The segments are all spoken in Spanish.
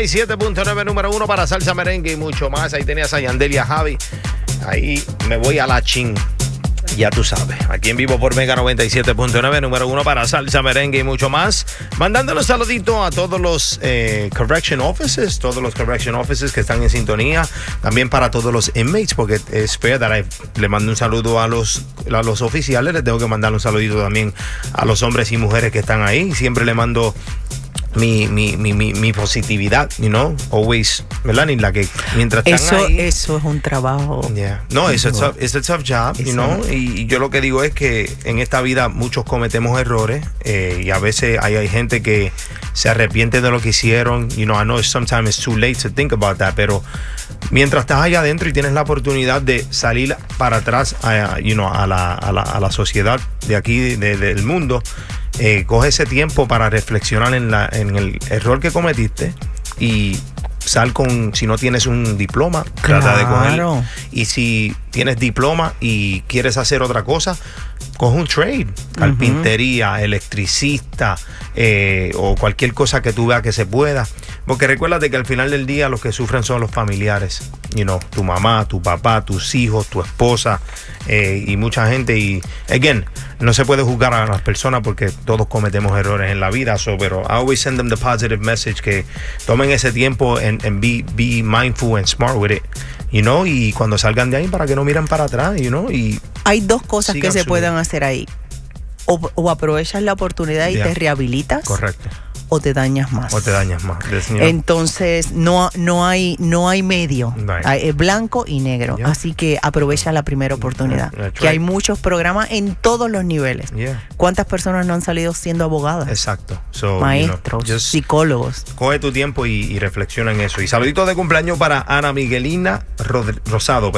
97.9, número 1 para salsa, merengue y mucho más. Ahí tenías a Yandel y a Javi. Ahí me voy a la chin. Ya tú sabes, aquí en vivo por Mega 97.9, número 1 para salsa, merengue y mucho más. Mandándole un saludito a todos los correction offices que están en sintonía. También para todos los inmates, porque es fair that le mando un saludo a los oficiales. Le tengo que mandar un saludito también a los hombres y mujeres que están ahí. Siempre le mando mi positividad, always, ¿verdad? Ni la que mientras están ahí. Eso es un trabajo. Yeah. No, it's a tough job, y yo lo que digo es que en esta vida muchos cometemos errores, y a veces hay gente que se arrepiente de lo que hicieron. I know sometimes it's too late to think about that, pero mientras estás allá adentro y tienes la oportunidad de salir para atrás a la sociedad de aquí, del mundo, coge ese tiempo para reflexionar en el error que cometiste y sal con, si no tienes un diploma, trata de cogerlo. Y si tienes diploma y quieres hacer otra cosa, coge un trade, carpintería, electricista, o cualquier cosa que tú veas que se pueda. Porque recuérdate que al final del día los que sufren son los familiares. Tu mamá, tu papá, tus hijos, tu esposa, y mucha gente. Y, again, no se puede juzgar a las personas porque todos cometemos errores en la vida. Pero I always send them the positive message, que tomen ese tiempo and be mindful and smart with it. Y cuando salgan de ahí, para que no miren para atrás, y hay dos cosas que se pueden hacer ahí. O aprovechas la oportunidad y te rehabilitas. Correcto. O te dañas más. Yes. Entonces, no hay medio. Right. Es blanco y negro. Yeah. Así que aprovecha la primera oportunidad. That's que hay muchos programas en todos los niveles. Yeah. ¿Cuántas personas no han salido siendo abogadas? Exacto. Maestros, psicólogos. Coge tu tiempo y reflexiona en eso. Y saluditos de cumpleaños para Ana Miguelina Rosado,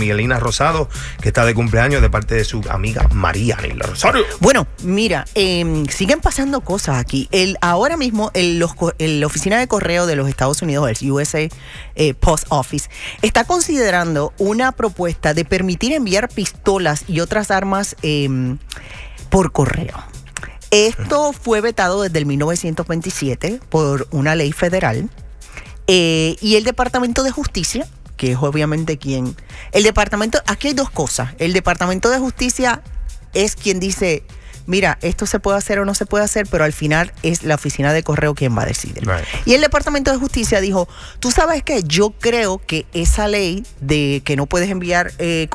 que está de cumpleaños de parte de su amiga María Nila Rosario. Bueno, mira, siguen pasando cosas aquí. Ahora mismo la oficina de correo de los Estados Unidos, el USA Post Office, está considerando una propuesta de permitir enviar pistolas y otras armas por correo. Esto fue vetado desde el 1927 por una ley federal, y el Departamento de Justicia, que es obviamente aquí hay dos cosas. El Departamento de Justicia es quien dice, mira, esto se puede hacer o no se puede hacer, pero al final es la oficina de correo quien va a decidir. Right. Y el Departamento de Justicia dijo, tú sabes qué, yo creo que esa ley de que no puedes enviar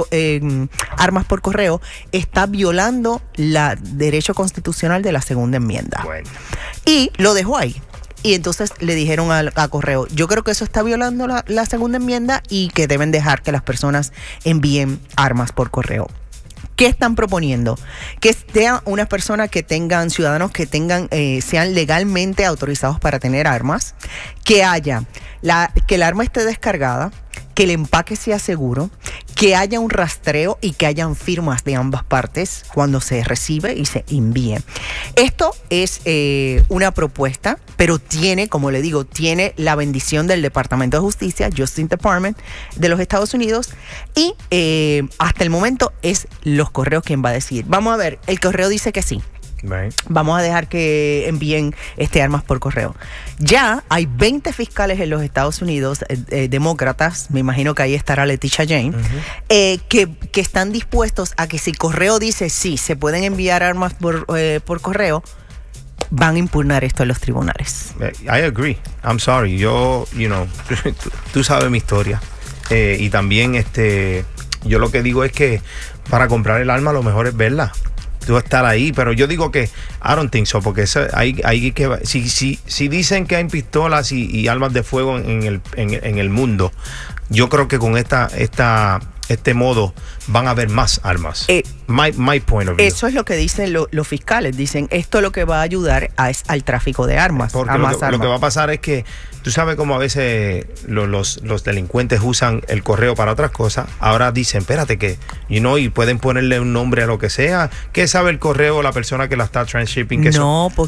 armas por correo está violando el derecho constitucional de la segunda enmienda. Bueno. Y lo dejó ahí. Y entonces le dijeron a correo, yo creo que eso está violando la segunda enmienda y que deben dejar que las personas envíen armas por correo. ¿Qué están proponiendo? Que sean unas personas que tengan, ciudadanos que tengan, sean legalmente autorizados para tener armas, que el arma esté descargada, que el empaque sea seguro, que haya un rastreo y que hayan firmas de ambas partes cuando se recibe y se envíe. Esto es una propuesta, pero tiene, como le digo, tiene la bendición del Departamento de Justicia, Justice Department de los Estados Unidos, y hasta el momento es los correos quien va a decidir. Vamos a ver, el correo dice que sí. Right. Vamos a dejar que envíen armas por correo. Ya hay 20 fiscales en los Estados Unidos, demócratas, me imagino que ahí estará Leticia James, que están dispuestos a que si correo dice sí, se pueden enviar armas por correo, van a impugnar esto en los tribunales. I agree. I'm sorry. Tú sabes mi historia. Y también yo lo que digo es que para comprar el arma lo mejor es verla. Tú estar ahí, pero yo digo que I don't think so, porque si dicen que hay pistolas y armas de fuego en el mundo, yo creo que con este modo van a haber más armas. My point of view. Eso es lo que dicen los fiscales. Dicen, esto lo que va a ayudar al tráfico de armas. Porque lo que va a pasar es que tú sabes cómo a veces los delincuentes usan el correo para otras cosas. Ahora dicen, espérate que, y pueden ponerle un nombre a lo que sea. ¿Qué sabe el correo o la persona que la está transshipping? No, porque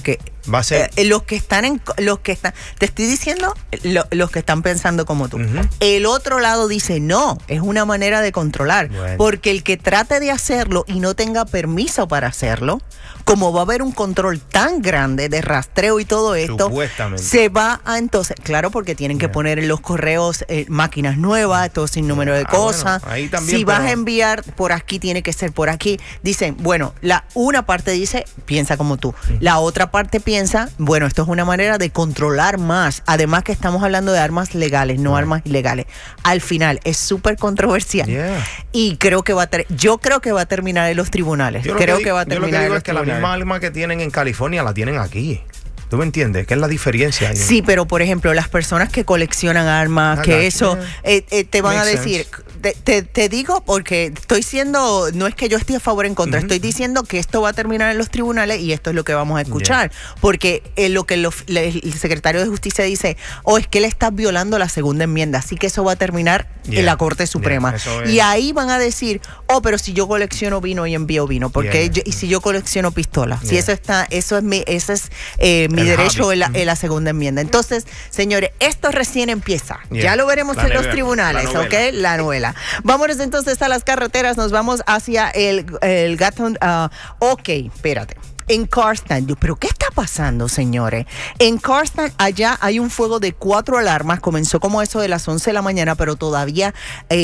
Va a ser los que están, te estoy diciendo, los que están pensando como tú. El otro lado dice, no, es una manera de controlar. Bueno. Porque el que trate de hacerlo y no tenga permiso para hacerlo, como va a haber un control tan grande de rastreo y todo esto, se va a entonces, claro, porque tienen que poner en los correos máquinas nuevas, todo sin número de cosas. Bueno, ahí también, si vas a enviar por aquí, tiene que ser por aquí. Dicen, bueno, una parte dice, piensa como tú. La otra parte piensa, bueno, esto es una manera de controlar más. Además que estamos hablando de armas legales, no armas ilegales. Al final, es súper controversial. Y creo que yo creo que va a terminar en los tribunales. Yo lo que digo es que la misma arma que tienen en California la tienen aquí. ¿Tú me entiendes? ¿Qué es la diferencia ahí? Sí, pero por ejemplo, las personas que coleccionan armas, que eso, te van a decir, te digo porque estoy siendo, no es que yo esté a favor o en contra, estoy diciendo que esto va a terminar en los tribunales y esto es lo que vamos a escuchar. Porque lo que el secretario de Justicia dice, es que él está violando la segunda enmienda, así que eso va a terminar en la Corte Suprema. Y ahí van a decir, pero si yo colecciono vino y envío vino, porque y si yo colecciono pistolas, si ese es mi derecho en la segunda enmienda. Entonces, señores, esto recién empieza. Ya lo veremos en los tribunales, la novela. Vámonos entonces a las carreteras, nos vamos hacia el Gatton. Espérate. En Carson, pero ¿qué está pasando, señores? En Carson, allá hay un fuego de 4 alarmas, comenzó como eso de las 11 de la mañana, pero todavía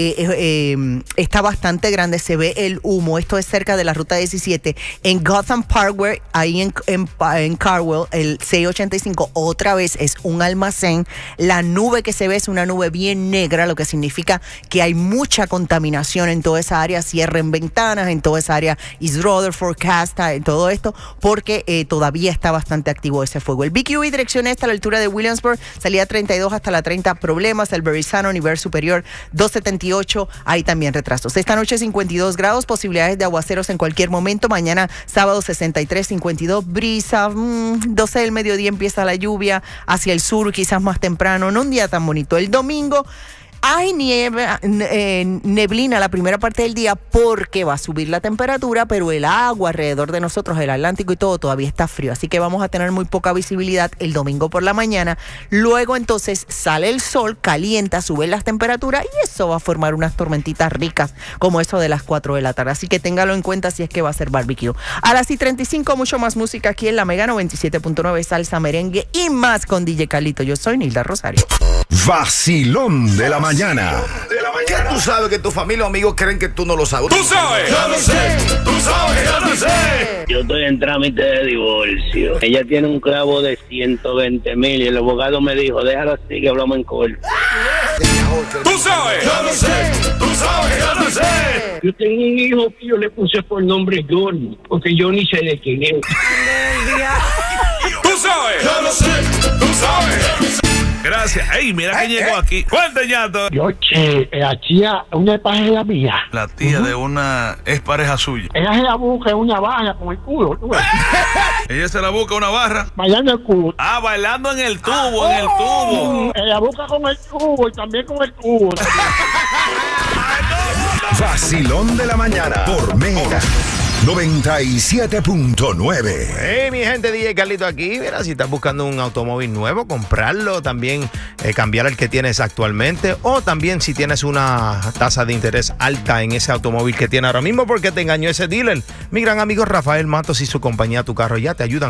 está bastante grande, se ve el humo. Esto es cerca de la ruta 17. En Gotham Parkway, ahí en Carwell, el 685, otra vez es un almacén. La nube que se ve es una nube bien negra, lo que significa que hay mucha contaminación en toda esa área. Cierren ventanas en toda esa área, East Rutherford, Casta, en todo esto, porque todavía está bastante activo ese fuego. El BQE dirección esta a la altura de Williamsburg, salida 32 hasta la 30, problemas. El Verrazano, nivel superior 278, hay también retrasos. Esta noche 52 grados, posibilidades de aguaceros en cualquier momento. Mañana sábado 63, 52, brisa, 12 del mediodía empieza la lluvia, hacia el sur quizás más temprano, no un día tan bonito. El domingo hay neblina la primera parte del día porque va a subir la temperatura, pero el agua alrededor de nosotros, el Atlántico y todo, todavía está frío. Así que vamos a tener muy poca visibilidad el domingo por la mañana. Luego entonces sale el sol, calienta, suben las temperaturas y eso va a formar unas tormentitas ricas como eso de las 4 de la tarde. Así que téngalo en cuenta si es que va a ser barbecue. A las 35, mucho más música aquí en la Mega 97.9, salsa, merengue y más con DJ Carlito. Yo soy Nilda Rosario. Vacilón de la mañana. ¿Qué tú sabes que tu familia o amigos creen que tú no lo sabes? ¡Tú sabes! ¡Yo lo sé! ¡Tú sabes! ¡Yo lo sé! Yo estoy en trámite de divorcio. Ella tiene un clavo de 120,000 y el abogado me dijo, déjalo así que hablamos en corto. ¡Tú sabes! ¡Yo lo sé! ¡Tú sabes! ¡Yo lo sé! Yo tengo un hijo que yo le puse por nombre Johnny, porque yo ni sé de quién es. ¡Tú sabes! ¡Yo lo sé! ¡Tú sabes! Gracias. ¡Ey, mira quién llegó aquí! ¡Cuente, ñato! Yo, la tía, una pareja mía. La tía de una es pareja suya. Ella se la busca en una barra con el culo. ¿Tú ves? Ella se la busca una barra. Bailando el culo. Ah, bailando en el tubo, en el tubo. Ella busca con el tubo y también con el cubo. Vacilón de la mañana por Mega 97.9. Hey, mi gente, DJ Carlito aquí. Mira, si estás buscando un automóvil nuevo, comprarlo, también cambiar el que tienes actualmente, o también si tienes una tasa de interés alta en ese automóvil que tienes ahora mismo porque te engañó ese dealer. Mi gran amigo Rafael Matos y su compañía Tu Carro ya te ayudan